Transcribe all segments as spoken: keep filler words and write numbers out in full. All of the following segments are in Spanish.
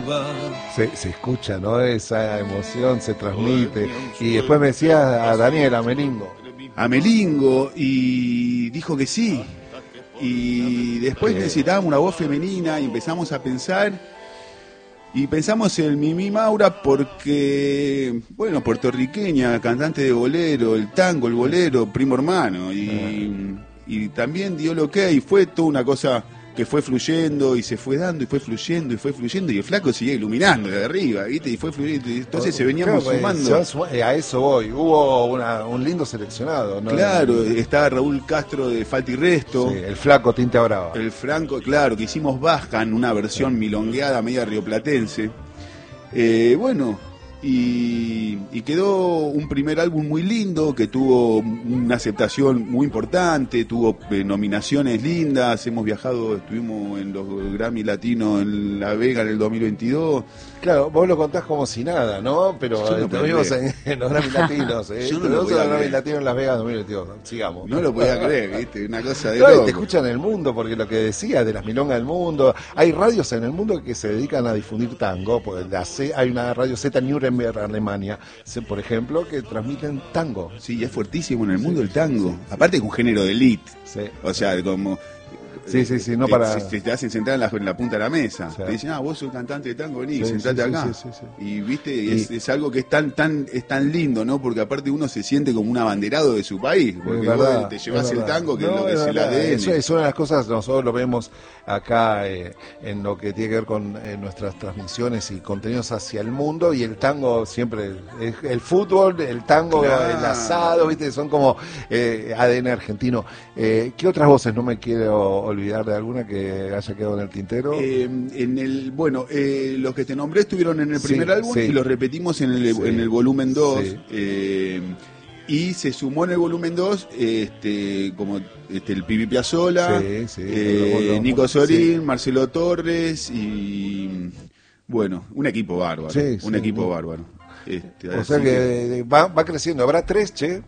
Se, se escucha, ¿no? Esa emoción se transmite. Y después me decía a Daniel, a Melingo. A Melingo, y dijo que sí. Y después Sí. necesitábamos una voz femenina y empezamos a pensar. Y pensamos en Mimi Maura porque, bueno, puertorriqueña, cantante de bolero, el tango, el bolero, primo hermano. Y, y también dio lo que y fue toda una cosa que fue fluyendo y se fue dando y fue fluyendo y fue fluyendo y el flaco seguía iluminando de arriba, ¿viste? Y fue fluyendo. Y entonces se veníamos Claro, sumando. se va, a eso voy. Hubo una, un lindo seleccionado, ¿no? Claro, estaba Raúl Castro de Falta y Resto. Sí, el flaco Tinta Brava. El Franco, claro, que hicimos Bajan, una versión milongueada media rioplatense. Eh, bueno, y, y quedó un primer álbum muy lindo, que tuvo una aceptación muy importante, tuvo eh, nominaciones lindas, hemos viajado, estuvimos en los Grammy Latinos en La Vega en el dos mil veintidós. Claro, vos lo contás como si nada, ¿no? Pero Yo no estuvimos podía en, en los Grammy Latinos, ¿eh? Yo no lo Estuvimos podía en los Grammy creer. Latinos en Las Vegas dos mil veintidós. Sigamos. No lo podía creer, ¿viste? Una cosa de Claro, y loco. te escuchan en el mundo, porque lo que decía de las milongas del mundo, hay radios en el mundo que se dedican a difundir tango, porque la C, hay una radio Z Nuremberg, Alemania, se- por ejemplo, que transmiten tango. Sí, es fuertísimo en el mundo el tango. Aparte que un género de elite. Sí. O sea, como... Sí, sí, sí, no te, para- te, te hacen sentar en la, en la punta de la mesa. Sí. Te dicen, ah, vos sos cantante de tango, vení, Sí, sentate sí, sí, acá. sí, sí, sí. Y viste, Y- es, es algo que es tan, tan, es tan lindo, ¿no? Porque aparte uno se siente como un abanderado de su país. Porque Es verdad, vos te llevas es el verdad. tango, que No, es lo que es el verdad. A D N. Eso es una de las cosas, nosotros lo vemos acá eh, en lo que tiene que ver con eh, nuestras transmisiones y contenidos hacia el mundo, y el tango siempre, el, el fútbol, el tango, Claro. el asado, ¿viste? Son como eh, A D N argentino. Eh, ¿Qué otras voces? No me quiero olvidar de alguna que haya quedado en el tintero. Eh, en el bueno, eh, los que te nombré estuvieron en el Sí, primer álbum sí. y los repetimos en el, Sí. en el volumen dos. Sí. eh, y se sumó en el volumen dos este, como este, el Pipi Piazzolla, Sí, sí, eh, lo- lo- Nico Sorín, sí. Marcelo Torres y bueno, un equipo bárbaro, Sí, un sí, equipo muy- bárbaro. Este, O así sea que, va, va creciendo, habrá tres, che.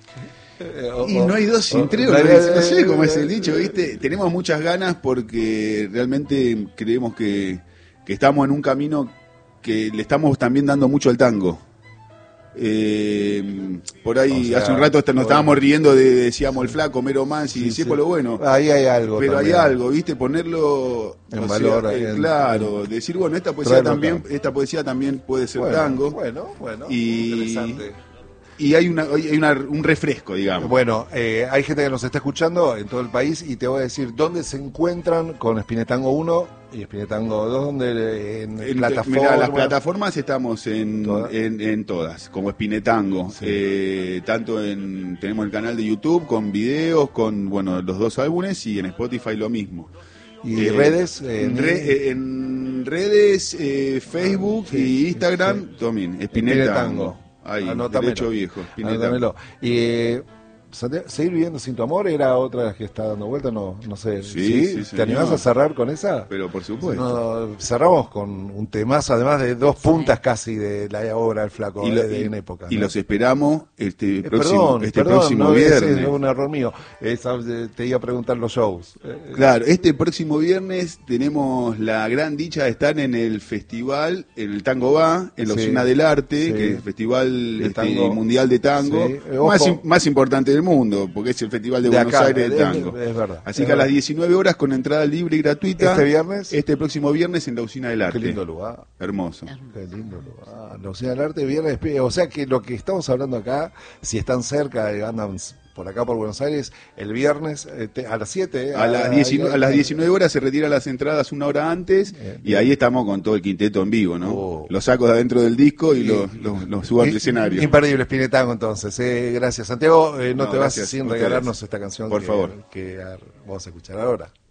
Eh, o- Y no hay dos sin o- tres, no no, hay- no sé cómo es el dicho, ¿viste? Tenemos muchas ganas porque realmente creemos que, que estamos en un camino que le estamos también dando mucho al tango. Eh, por ahí, O sea, hace un rato hasta nos bueno. estábamos riendo de, decíamos, el flaco, Mero Mansi, Sí, y sí, sí. por lo bueno. Ahí hay algo. Pero también. hay algo, ¿viste? Ponerlo En o valor, sea, eh, en- claro, decir, bueno, esta poesía traerlo también, acá. esta poesía también puede ser Bueno, tango. Bueno, bueno, Y- interesante. Y hay una, hay una, un refresco, digamos. Bueno, eh, hay gente que nos está escuchando en todo el país y te voy a decir dónde se encuentran con Espinetango uno y Espinetango dos, donde en, En- plataformas. mirá, las plataformas estamos en ¿Todas? en, en todas, como Espinetango. Sí. Eh, tanto en tenemos el canal de YouTube con videos, con bueno los dos álbumes y en Spotify lo mismo. Y Eh, redes. eh, en, re- eh, en redes, eh, Facebook Sí, y Instagram, sí. también Espinetango. Espinetango. Ahí, Anótamelo. derecho viejo. Espinetango. Anótamelo. Y eh, Santiago, ¿seguir viviendo sin tu amor era otra de las que está dando vuelta? No, no sé. Sí, sí, ¿Te señor. animás a cerrar con esa? Pero por supuesto. No, cerramos con un temazo, además de dos puntas casi de la obra del Flaco, Y, lo- eh, de y- una época. y ¿no? los esperamos este Eh, próximo, perdón, este perdón, próximo no, ese viernes. es un error mío. Esa, eh, te iba a preguntar los shows. Eh, Claro, este próximo viernes tenemos la gran dicha de estar en el festival, en el Tango Va, en la Sí, Usina del Arte, sí. que es el Festival De este, tango. Mundial de Tango, Sí, eh, ojo. más, im- más importante del mundo, porque es el Festival de, De Buenos acá, Aires de es- Tango. es verdad, Así es que a las verdad. diecinueve horas con entrada libre y gratuita. ¿Este viernes? Este próximo viernes en la Usina del Arte. Qué lindo lugar. Hermoso. Qué lindo lugar. La Usina del Arte, viernes. O sea que lo que estamos hablando acá, si están cerca, eh, andan por acá por Buenos Aires, el viernes eh, te- a las siete. A, las diecinueve, a las diecinueve horas se retiran las entradas una hora antes Bien, y ahí estamos con todo el quinteto en vivo, ¿no? Oh. Los saco de adentro del disco y Y- los los- los subo al I- escenario. Imperdible Espinetango, entonces. eh, gracias, Santiago. eh, no, No, te vas gracias sin a ustedes. regalarnos esta canción Por que, favor. que ah, vamos a escuchar ahora.